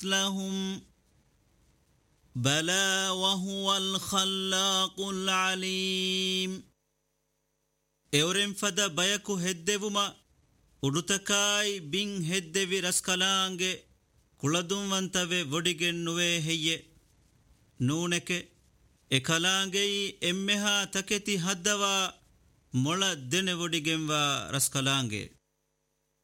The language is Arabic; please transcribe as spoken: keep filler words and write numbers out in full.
مثلهم بلى وهو الخلاق العليم اورم فدا بيكو هدوما ಉಡುತಕಾಯಿ ಬಿಂಗ್ ಹೆದ್ದೆವಿ ರಸ್ಕಲಾಂಗೆ ಕುಳದುಂವಂತವೆ ಒಡಿಗೆನ್ನುವೆ ಹೆಯ್ಯೆ ನೂನೆಕೆ ಎ ಕಲಾಂಗೆಯಿ ಎಮ್ಮೆಹಾ ತಕೆತಿ ಹದ್ದವ ಮೊಳ ದೆನೆ ಒಡಿಗೆಂವ ರಸ್ಕಲಾಂಗೆ